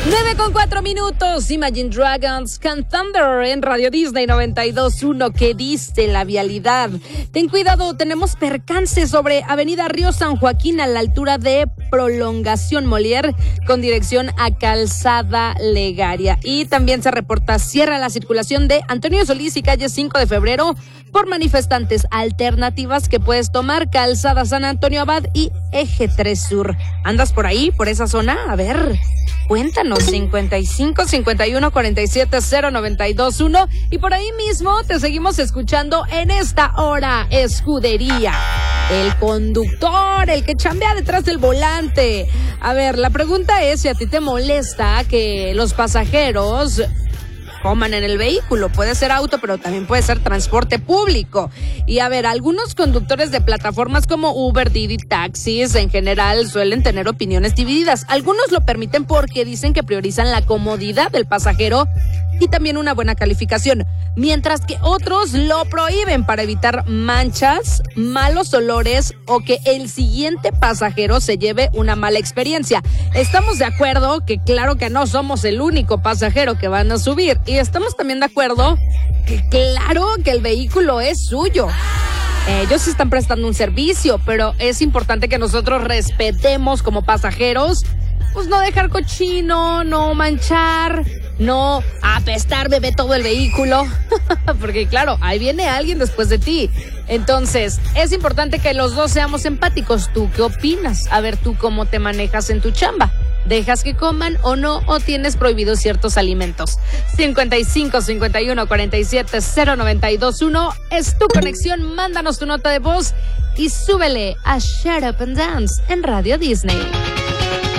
9:04. Imagine Dragons Can Thunder en Radio Disney 92.1. ¿Qué dice la vialidad? Ten cuidado, tenemos percance sobre Avenida Río San Joaquín a la altura de Prolongación Molière con dirección a Calzada Legaria. Y también se reporta cierra la circulación de Antonio Solís y calle 5 de febrero por manifestantes. Alternativas que puedes tomar: Calzada San Antonio Abad y Eje 3 Sur. ¿Andas por ahí, por esa zona? A ver, cuéntanos. 55 51 47 0921. Y por ahí mismo te seguimos escuchando en esta hora. Escudería, el conductor, el que chambea detrás del volante. A ver, la pregunta es si a ti te molesta que los pasajeros coman en el vehículo. Puede ser auto, pero también puede ser transporte público. Y a ver, algunos conductores de plataformas como Uber, Didi, taxis, en general suelen tener opiniones divididas. Algunos lo permiten porque dicen que priorizan la comodidad del pasajero y también una buena calificación, mientras que otros lo prohíben para evitar manchas, malos olores o que el siguiente pasajero se lleve una mala experiencia. Estamos de acuerdo que claro que no somos el único pasajero que van a subir, y estamos también de acuerdo que claro que el vehículo es suyo. Ellos están prestando un servicio, pero es importante que nosotros respetemos como pasajeros, pues no dejar cochino, no manchar, no apestar, bebé, todo el vehículo, porque claro, ahí viene alguien después de ti. Entonces, es importante que los dos seamos empáticos. ¿Tú qué opinas? A ver, ¿tú cómo te manejas en tu chamba? ¿Dejas que coman o no? ¿O tienes prohibidos ciertos alimentos? 55 51 47 0921 es tu conexión. Mándanos tu nota de voz y súbele a Shut Up and Dance en Radio Disney.